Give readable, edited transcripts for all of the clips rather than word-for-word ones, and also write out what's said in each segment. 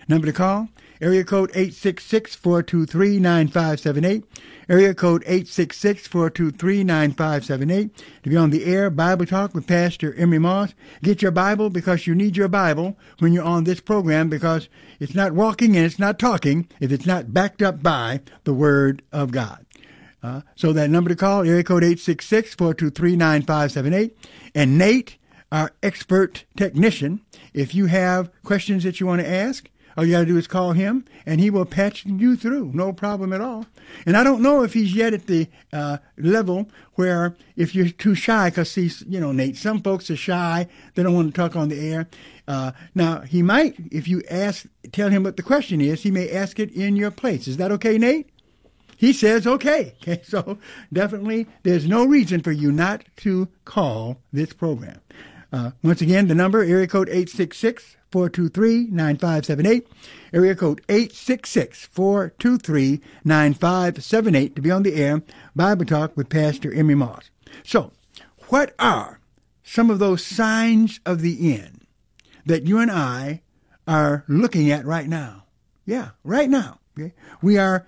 Number to call, area code 866-423-9578. Area code 866-423-9578. To be on the air, Bible Talk with Pastor Emery Moss. Get your Bible because you need your Bible when you're on this program, because it's not walking and it's not talking if it's not backed up by the Word of God. So that number to call, area code 866-423-9578. And Nate, our expert technician, if you have questions that you want to ask, all you got to do is call him, and he will patch you through. No problem at all. And I don't know if he's yet at the level where if you're too shy, because, see, you know, Nate, some folks are shy. They don't want to talk on the air. Now, he might, if you tell him what the question is, he may ask it in your place. Is that okay, Nate? He says okay. Okay, so definitely there's no reason for you not to call this program. Once again, the number, area code 866-423-9578. Area code 866-423-9578 to be on the air, Bible Talk with Pastor Emery Moss. So, what are some of those signs of the end that you and I are looking at right now? Yeah, right now. Okay? We are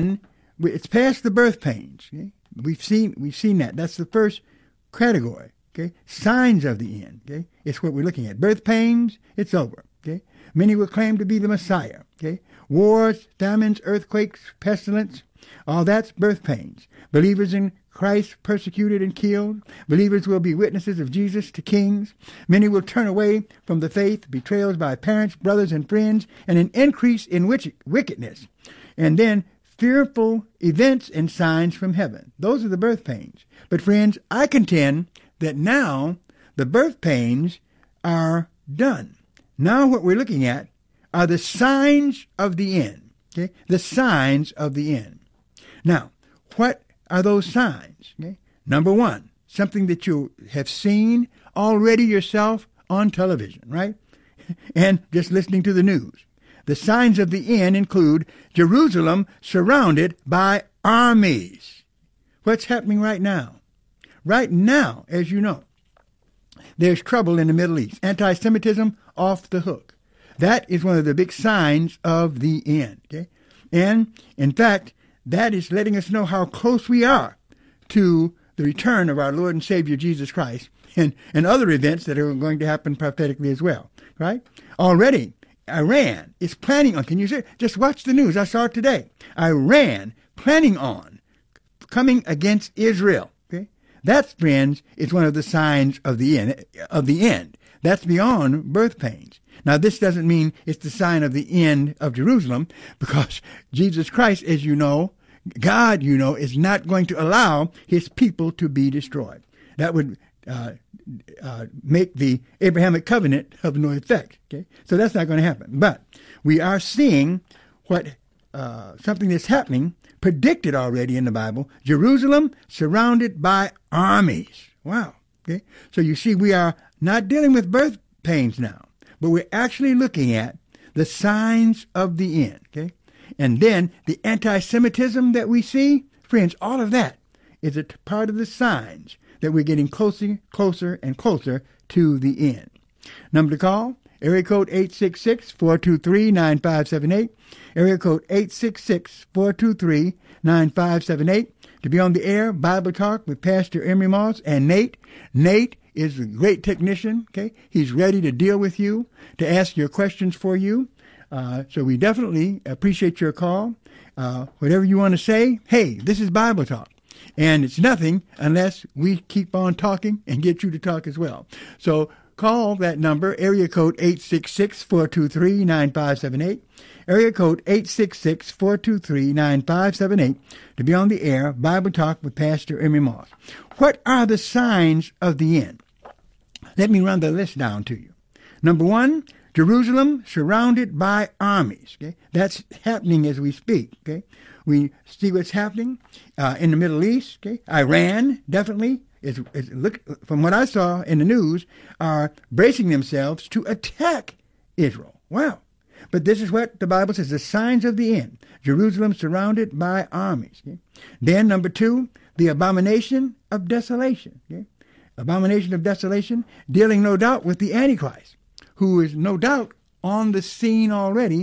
it's past the birth pains. Okay? We've seen that. That's the first category. Okay, signs of the end. Okay, it's what we're looking at. Birth pains, it's over. Okay, many will claim to be the Messiah. Okay, wars, famines, earthquakes, pestilence, all that's birth pains. Believers in Christ persecuted and killed. Believers will be witnesses of Jesus to kings. Many will turn away from the faith, betrayals by parents, brothers, and friends, and an increase in wickedness. And then fearful events and signs from heaven. Those are the birth pains. But friends, I contend that now the birth pains are done. Now what we're looking at are the signs of the end. Okay? The signs of the end. Now, what are those signs? Okay? Number one, something that you have seen already yourself on television, right? And just listening to the news. The signs of the end include Jerusalem surrounded by armies. What's happening right now? Right now, as you know, there's trouble in the Middle East. Anti-Semitism off the hook. That is one of the big signs of the end. Okay? And, in fact, that is letting us know how close we are to the return of our Lord and Savior Jesus Christ and other events that are going to happen prophetically as well. Right? Already, Iran is planning on, can you say, just watch the news. I saw it today. Iran planning on coming against Israel. That, friends, is one of the signs of the end. That's beyond birth pains. Now, this doesn't mean it's the sign of the end of Jerusalem, because Jesus Christ, as you know, God, you know, is not going to allow his people to be destroyed. That would make the Abrahamic covenant of no effect. Okay, so that's not going to happen. But we are seeing something that's happening, predicted already in the Bible. Jerusalem surrounded by armies. Wow. Okay. So you see, we are not dealing with birth pains now, but we're actually looking at the signs of the end. Okay. And then the anti-Semitism that we see, friends, all of that is a part of the signs that we're getting closer and closer to the end. Number to call, area code 866-423-9578. Area code 866-423-9578. To be on the air, Bible Talk with Pastor Emery Moss and Nate. Nate is a great technician. Okay, he's ready to deal with you, to ask your questions for you. So we definitely appreciate your call. Whatever you want to say, hey, this is Bible Talk. And it's nothing unless we keep on talking and get you to talk as well. So call that number, area code 866-423-9578. Area code 866-423-9578 to be on the air, Bible Talk with Pastor Emery Moss. What are the signs of the end? Let me run the list down to you. Number one, Jerusalem surrounded by armies. Okay, that's happening as we speak. Okay, we see what's happening in the Middle East. Okay, Iran definitely is look from what I saw in the news, are bracing themselves to attack Israel. Wow. But this is what the Bible says, the signs of the end. Jerusalem surrounded by armies. Okay? Then, number two, the abomination of desolation. Okay? Abomination of desolation, dealing no doubt with the Antichrist, who is no doubt on the scene already